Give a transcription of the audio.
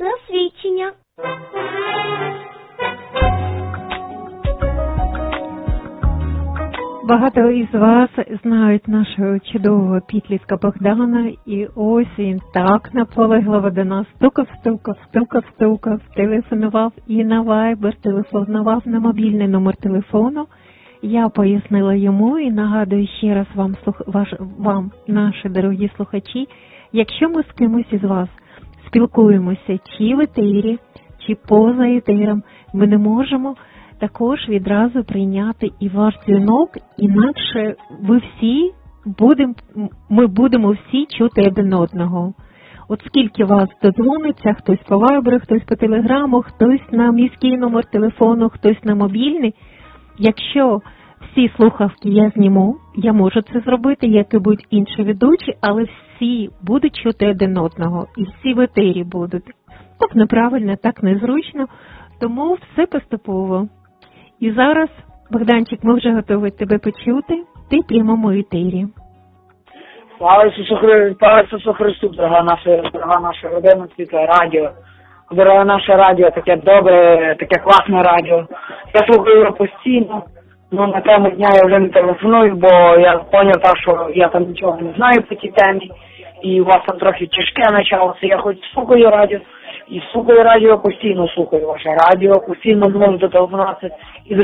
засвідчення. Багато із вас знають нашого чудового підлітка Богдана, і ось він так наполегливо до нас стукав, телефонував і на Viber, телефонував на мобільний номер телефону. Я пояснила йому і нагадую ще раз вам, наші дорогі слухачі, якщо ми з кимось із вас спілкуємося чи в етері, чи поза етером, ми не можемо також відразу прийняти і ваш дзвінок, інакше ми будемо всі чути один одного. От скільки вас додзвониться, хтось по Вайберу, хтось по Телеграму, хтось на міський номер телефону, хтось на мобільний. Якщо всі слухавки я зніму, я можу це зробити, як і будь інші ведучі, але всі будуть чути один одного, і всі в етері будуть. Так неправильно, так незручно, тому все поступово. І зараз, Богданчик, ми вже готові тебе почути, ти в прямому етері. Слава Ісусу Христу, дорога наша родина, світле радіо. Дороге наше радіо, таке добре, таке класне радіо. Я слухаю його постійно, на тему дня я вже не телефоную, бо я зрозумів, що я там нічого не знаю по тій темі, і у вас там трохи тяжке почалося. Я хоч слухаю радіо, і слухаю радіо, постійно слухаю ваше радіо, постійно можу дотелефонуватися і до